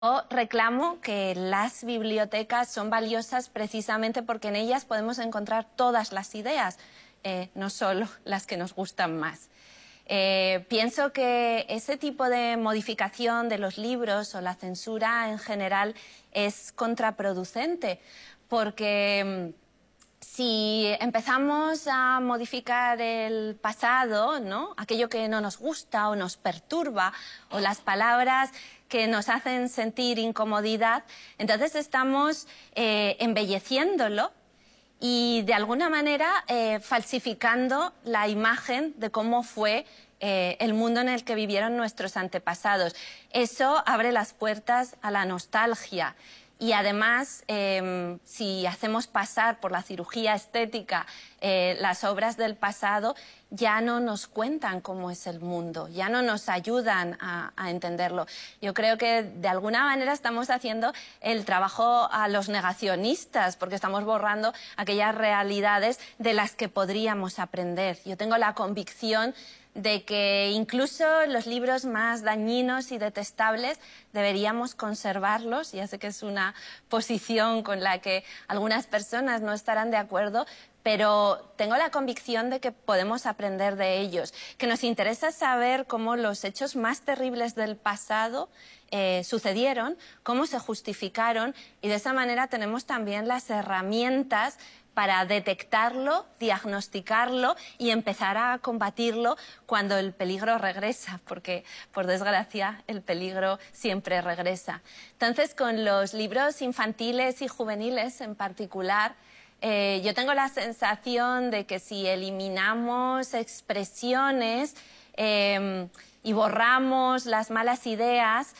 Yo reclamo que las bibliotecas son valiosas precisamente porque en ellas podemos encontrar todas las ideas, no solo las que nos gustan más. Pienso que ese tipo de modificación de los libros o la censura en general es contraproducente porque si empezamos a modificar el pasado, ¿no? Aquello que no nos gusta o nos perturba, o las palabras que nos hacen sentir incomodidad, entonces estamos embelleciéndolo y de alguna manera falsificando la imagen de cómo fue el mundo en el que vivieron nuestros antepasados. Eso abre las puertas a la nostalgia. Y además, si hacemos pasar por la cirugía estética las obras del pasado, ya no nos cuentan cómo es el mundo, ya no nos ayudan a entenderlo. Yo creo que de alguna manera estamos haciendo el trabajo a los negacionistas, porque estamos borrando aquellas realidades de las que podríamos aprender. Yo tengo la convicción de que incluso los libros más dañinos y detestables deberíamos conservarlos. Ya sé que es una posición con la que algunas personas no estarán de acuerdo, pero tengo la convicción de que podemos aprender de ellos, que nos interesa saber cómo los hechos más terribles del pasado sucedieron, cómo se justificaron, y de esa manera tenemos también las herramientas para detectarlo, diagnosticarlo y empezar a combatirlo cuando el peligro regresa, porque, por desgracia, el peligro siempre regresa. Entonces, con los libros infantiles y juveniles en particular, yo tengo la sensación de que si eliminamos expresiones y borramos las malas ideas,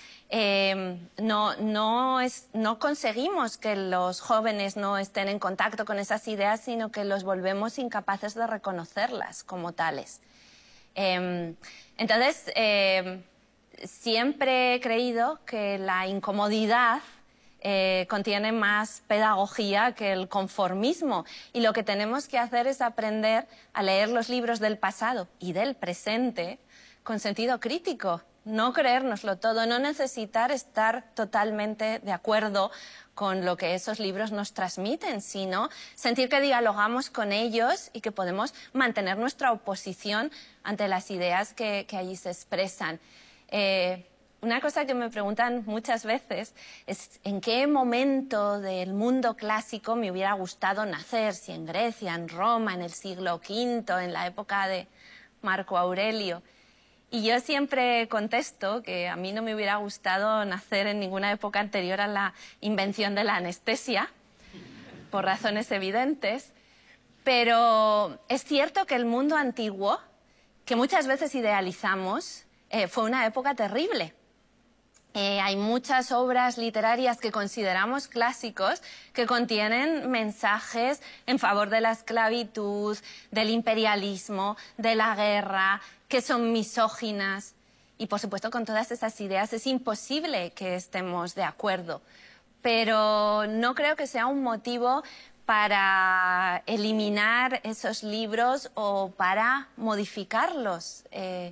no conseguimos que los jóvenes no estén en contacto con esas ideas, sino que los volvemos incapaces de reconocerlas como tales. Entonces, siempre he creído que la incomodidad contiene más pedagogía que el conformismo, y lo que tenemos que hacer es aprender a leer los libros del pasado y del presente con sentido crítico, no creérnoslo todo, no necesitar estar totalmente de acuerdo con lo que esos libros nos transmiten, sino sentir que dialogamos con ellos y que podemos mantener nuestra oposición ante las ideas que allí se expresan. Una cosa que me preguntan muchas veces es en qué momento del mundo clásico me hubiera gustado nacer, si en Grecia, en Roma, en el siglo V, en la época de Marco Aurelio. Y yo siempre contesto que a mí no me hubiera gustado nacer en ninguna época anterior a la invención de la anestesia, por razones evidentes, pero es cierto que el mundo antiguo, que muchas veces idealizamos, fue una época terrible. Hay muchas obras literarias que consideramos clásicos que contienen mensajes en favor de la esclavitud, del imperialismo, de la guerra, que son misóginas. Y, por supuesto, con todas esas ideas es imposible que estemos de acuerdo. Pero no creo que sea un motivo para eliminar esos libros o para modificarlos.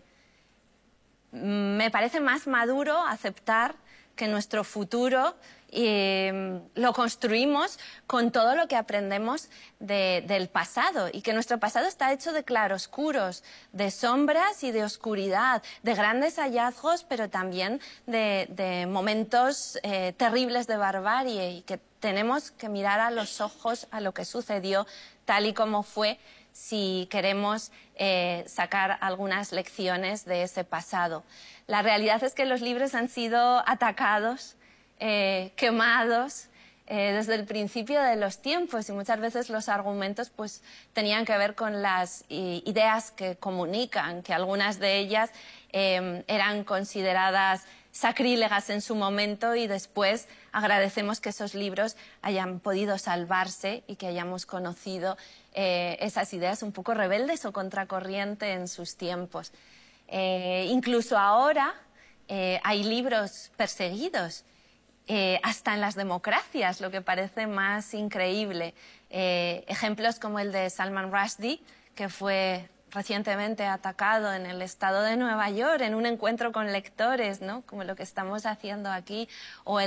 Me parece más maduro aceptar que nuestro futuro lo construimos con todo lo que aprendemos del pasado, y que nuestro pasado está hecho de claroscuros, de sombras y de oscuridad, de grandes hallazgos, pero también de momentos terribles de barbarie, y que tenemos que mirar a los ojos a lo que sucedió tal y como fue, si queremos sacar algunas lecciones de ese pasado. La realidad es que los libros han sido atacados, quemados, desde el principio de los tiempos, y muchas veces los argumentos pues tenían que ver con las ideas que comunican, que algunas de ellas eran consideradas sacrílegas en su momento, y después agradecemos que esos libros hayan podido salvarse y que hayamos conocido esas ideas un poco rebeldes o contracorriente en sus tiempos. Incluso ahora hay libros perseguidos, hasta en las democracias, lo que parece más increíble. Ejemplos como el de Salman Rushdie, que fue recientemente atacado en el estado de Nueva York en un encuentro con lectores, ¿no? Como lo que estamos haciendo aquí, o